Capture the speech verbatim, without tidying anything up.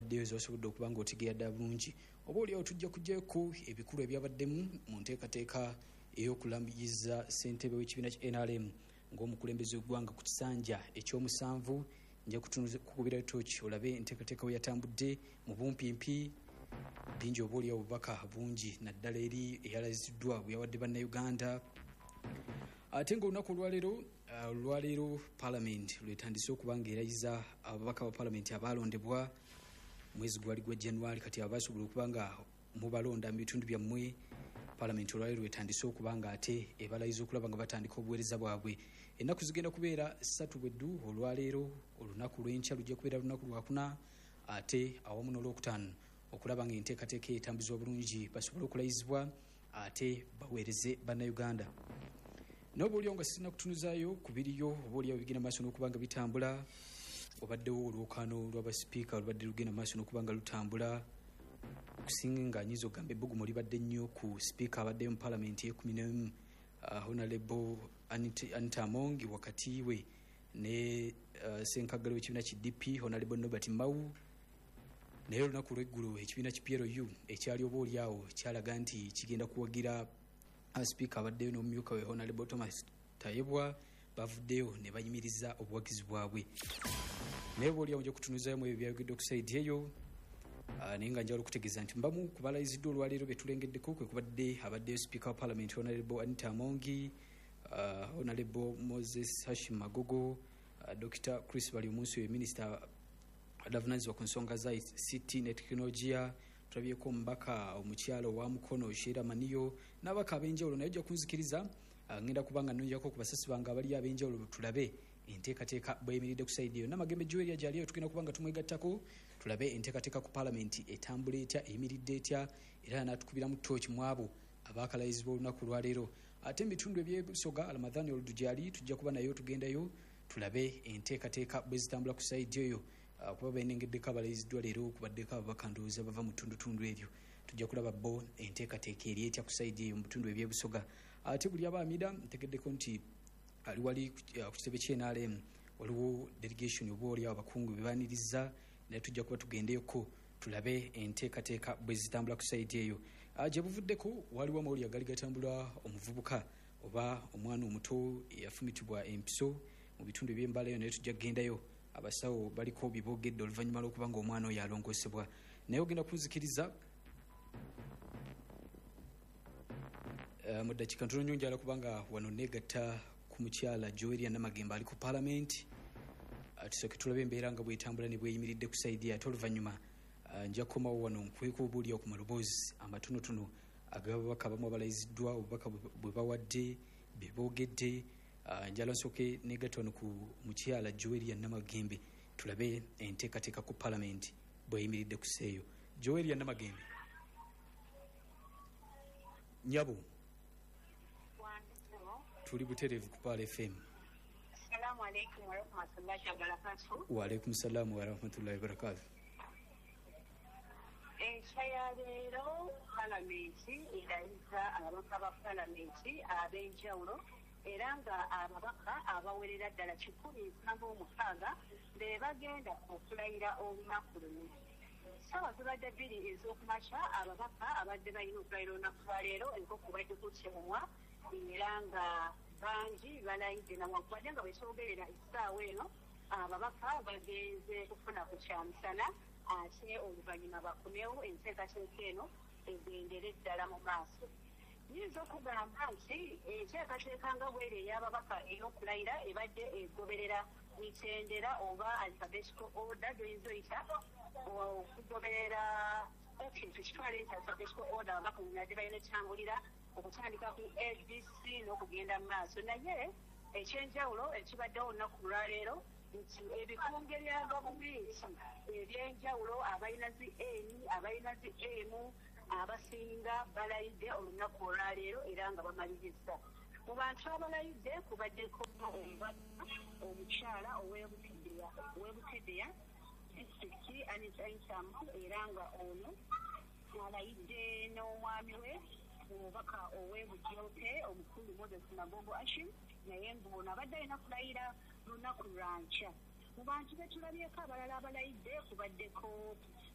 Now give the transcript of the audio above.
video zosobodde okuba nga otegeera bulungi oba oliawo tujja kujjako ebikulu ebyabaddemu mu nteekateeka ey'okulambuyiza ssentebe w'ekibiina kya N R M ng'omukulembeze w'eggwanga ku kisanja ekyomusanvu. Nja kukubira tooki olabe enteekateeka we yatambudde mu bumpimpi bingi oba oliawo obubaka bungi naddala eri eyalaziddwa bwe yawadde bannayuganda. Ate ng'olunaku olwaleero olwaleero Parliament lwetandise okuba ng'erayiza ababaka ba Parliament abaalondebwa mwezi gwali gwa January kati abasobola okuba nga mubalonda mu bitundu byammwe. Parliament olwaleero lwetandise okuba nga ate ebalayiza okulaba nga batandika obuweereza bwabwe. Ennaku zigenda kubeera ssatu bweddu. Olwaleero olunaku lw'enkya lujja kubeera lunaku lwakuna ate awamu n'olwokutaano okulaba nga enteekateeka etambuzibwa bulungi basobole okulayizibwa ate baweereze bannayuganda. N'oba oliawo nga sirina kutunuzaayo ku biriyo oba oliawo bigenda maaso n'okuba nga bitambula obaddewo olwokaano lw'abasipiika olubadde lugenda maaso n'okuba nga lutambula okusinga nga nyiza ogamba ebbugumu libadde nnyo ku sipiika abaddeyo mu Paalamenti y'ekumi n'emu uh, Honorable Anita Among wakati we ne uh, Ssenkaggale w'ekibiina ki D P Honorable Norbert Mao. Naye olunaku lw'eggulu ekibiina ki P L U ekyali oba oliawo kyalaga nti kigenda kuwagira sipiika abaddeyo n'omumyuka we Honorable Thomas Tayebwa bavuddeyo ne bayimiriza obuwagizi bwabwe. Naye oba oliawo nja kutunuzaayo mu ebyo byayogedde okusaidi eyo. Naye nga njala okutegeeza nti mbamu ku balayiziddwa olwaleero be tulengeddeko kwe kubadde abaddeyo sipiika wa Parliament Honorable Anita Amongi, uh, Honorable Moses Hashim Magogo, uh, Doctor Chris Bali Omunsi we Minister adavunaanyizibwa ku nsonga za I C T ne tekinologiya. Tulabyeko omubaka omukyalo wa Mukono Sheila Maniyo n'abaka ab'enjawulo. Naye ojja kunzikiriza uh, ngenda kubanga nnongyako ku basasi bange abali ab'enjawulo tulabe enteekateeka bweyimiridde ku saidi eyo. Namageme Joel yajaliyo tugenda kubanga tumwegattako tulabe enteekateeka ku Paalamenti etambula etya eyimiridde etya era n'atukubira mu ttooki mu abo abakalayizibwa olunaku lwaleero. Ate mu bitundu ebyebusoga Ramadhan Oludujali tujja kuba nayo tugendayo tulabe enteekateeka bwe zitambula ku saidi eyo. Uh, kuba baenengeddeko abalayiziddwa leero kubaddeko ababaka ndowooza bava mu ttundutundu eryo tujja kulaba bo enteekateeka eri etya ku saidi eyo mu bitundu ebyebusoga. Ate buli abaamida ntegeddeko nti ali wali ku kitebe ky'N R M waliwo delegation oba oliawo abakungu bebaaniriza naye tujja kuba tugendeyoko tulabe enteekateeka bwe zitambula ku saidi eyo. Uh, gye buvuddeko waliwo amawulire agali gatambula omuvubuka oba omwana omuto eyafumitibwa empiso mu bitundu eby'embala eyo naye tujja kugendayo abasawo baliko bibogedde oluvannyuma lw'okuba nga omwana oyo alongoosebwa. Naye ogenda kunzikiriza uh, mu ddakiika ntono nnyo njala kubanga wano neegatta ku mukyala Joelia Namagemba ali ku Paalamenti. Uh, tusooke tulabe embeera nga bwetambula ne bweyimiridde ku saidi ate oluvannyuma uh, nja kukomawo wano nkweka obuuliawo ku maloboozi amatonotono ag'ababaka abamu abalayiziddwa obubaka bwe bawadde bye boogedde. Uh, njala nsooke negatta wano ku mukyala Joelia Namagembe tulabe enteekateeka ku Paalamenti bweyimiridde ku seeyo. Joelia Namagembe nyabo tuli butereevu ku Paala F M. Assalamu alaikum wa rahmatullahi wa barakatuh. Wa alaikum salaam wa rahmatullahi wa barakatuh. Enkya leero Paalamenti erayiza ababaka ba Paalamenti ab'enjawulo era nga ababaka abawerera ddala kikumi nkaaga omukaaga be bagenda okulayira olunaku lumu. Ssaawa zibadde bbiri ez'okumakya ababaka abadde balina okulayira olunaku lwaleero enkoko badde kukyemumwa era nga bangi balayidde nawankubadde nga bwekyogerera essaawa eno ababaka bagenze kufuna ku kyamusana ate oluvannyuma bakomewo enteekateeka eno egendere ddala mu maaso. Nyinza okugamba nti enteekateeka nga bwere ey'ababaka ey'okulayira ebadde egoberera mitendera oba alphabetical order gyoyinza oyita okugoberera ekintu kitwala nti alphabetical order ababaka munadde balina etambulira okutandika ku A B C n'okugenda mu maaso. Naye ekyenjawulo ekibaddewo olunaku lwaleero nti ebikunge bya gavumenti ebyenjawulo abalina zi N abalina zi M abasinga balayidde olunaku olwaleero era nga bamaliriza. Mu bantu abalayidde kubaddeko omubaka omukyala ow'Ebukedeya disitulikiti Anita Amongi era nga ono alayidde n'omwami we omubaka ow'Ebujoote omukulu Moses Magogo Ashim naye ng'ono abadde alina kulayira lunaku lwa nkya. Mu bantu be tulabyeko abalala abalayidde kubaddeko